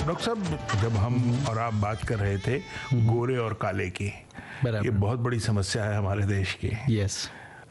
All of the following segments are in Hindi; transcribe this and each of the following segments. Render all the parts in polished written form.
डॉक्टर साहब, जब हम और आप बात कर रहे थे गोरे और काले की, ये बहुत बड़ी समस्या है हमारे देश की। यस,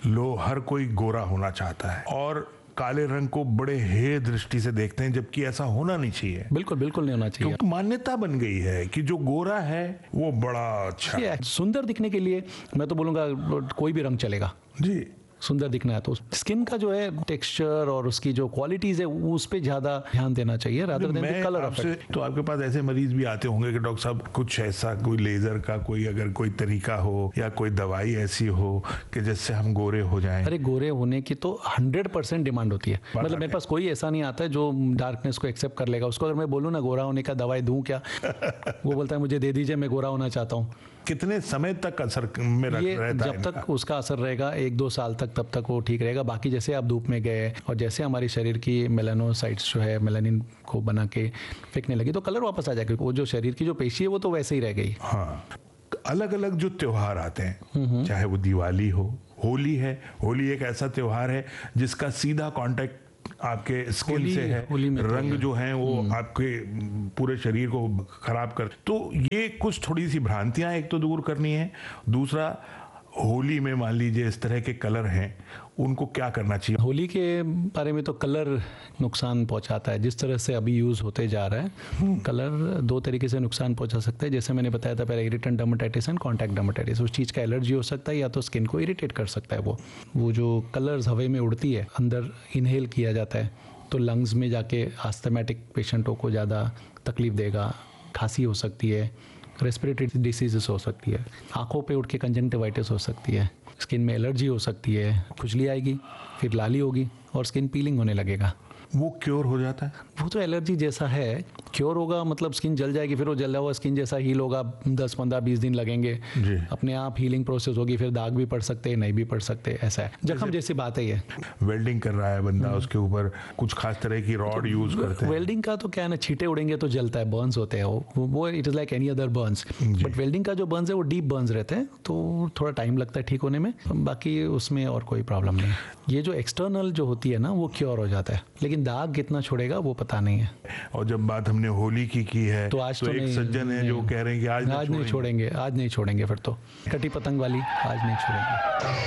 हर कोई गोरा होना चाहता है और काले रंग को बड़े हेय दृष्टि से देखते हैं, जबकि ऐसा होना नहीं चाहिए। बिल्कुल बिल्कुल नहीं होना चाहिए, क्योंकि मान्यता बन गई है कि जो गोरा है वो बड़ा अच्छा है। सुंदर दिखने के लिए मैं तो बोलूंगा कोई भी रंग चलेगा जी। सुंदर दिखना है तो स्किन का जो है टेक्सचर और उसकी जो क्वालिटीज है उस पे ज्यादा ध्यान देना चाहिए rather than colour of it. तो आपके पास ऐसे मरीज भी आते होंगे कि डॉक्टर साहब कुछ ऐसा, कोई लेजर का कोई अगर कोई तरीका हो या कोई दवाई ऐसी हो कि जिससे हम गोरे हो जाएं। अरे गोरे होने की तो 100% डिमांड होती है। मतलब मेरे पास कोई ऐसा नहीं आता है जो डार्कनेस को एक्सेप्ट कर लेगा। उसको अगर मैं बोलूँ ना गोरा होने का दवाई दूं क्या, वो बोलता है मुझे दे दीजिए, मैं गोरा होना चाहता हूँ। कितने समय तक असर में रहता है? जब तक उसका असर रहेगा 1-2 साल तक, तब तक वो ठीक रहेगा। बाकी जैसे आप धूप में गए और जैसे हमारी शरीर की मेलानोसाइट्स जो है मेलानिन को बना के फेंकने लगी तो कलर वापस आ जाएगा। वो जो शरीर की जो पेशी है वो तो वैसे ही रह गई। हाँ, अलग अलग जो त्योहार आते हैं, चाहे वो दिवाली हो, होली है। होली एक ऐसा त्योहार है जिसका सीधा कांटेक्ट आपके स्किन से है। रंग जो है वो आपके पूरे शरीर को खराब कर, तो ये कुछ थोड़ी सी भ्रांतियां एक तो दूर करनी है। दूसरा, होली में मान लीजिए इस तरह के कलर हैं, उनको क्या करना चाहिए? होली के बारे में तो कलर नुकसान पहुंचाता है। जिस तरह से अभी यूज़ होते जा रहा है कलर 2 तरीके से नुकसान पहुंचा सकता है। जैसे मैंने बताया था पहले, irritant dermatitis and contact dermatitis. उस चीज़ का एलर्जी हो सकता है या तो स्किन को इरिटेट कर सकता है। वो जो कलर्स हवा में उड़ती है, अंदर इनहेल किया जाता है तो लंग्स में जाके आस्थमेटिक पेशेंटों को ज़्यादा तकलीफ देगा। खांसी हो सकती है, रेस्पिरेटरी डिसीजेस हो सकती है, आंखों पे उठ के कंजंक्टिवाइटिस हो सकती है, स्किन में एलर्जी हो सकती है, खुजली आएगी, फिर लाली होगी और स्किन पीलिंग होने लगेगा। वो क्योर हो जाता है? वो तो एलर्जी जैसा है, क्योर होगा मतलब स्किन जल जाएगी, फिर वो जला हुआ स्किन जैसा हील होगा। 10, 15, 20 दिन लगेंगे, अपने आप हीलिंग प्रोसेस होगी। फिर दाग भी पड़ सकते हैं, नहीं भी पड़ सकते, ऐसा है। जख्म जैसी बात है ये। वेल्डिंग कर रहा है बंदा, उसके ऊपर कुछ खास तरह की रॉड यूज करते हैं। वेल्डिंग का तो क्या है ना, छींटे उड़ेंगे तो जलता है, बर्न्स होते हैं वो it is like any other Burns. Butt welding का जो बर्न्स है वो डीप बर्न्स रहते हैं, तो थोड़ा टाइम लगता है ठीक होने में। बाकी उसमें और कोई प्रॉब्लम नहीं। ये जो एक्सटर्नल जो होती है ना वो क्योर हो जाता है, लेकिन दाग कितना छोड़ेगा वो पता नहीं है। और जब बात हमने होली की है तो आज तो एक सज्जन है जो कह रहे हैं कि आज नहीं छोड़ेंगे। आज नहीं छोड़ेंगे फिर तो कटी पतंग वाली, आज नहीं छोड़ेंगे।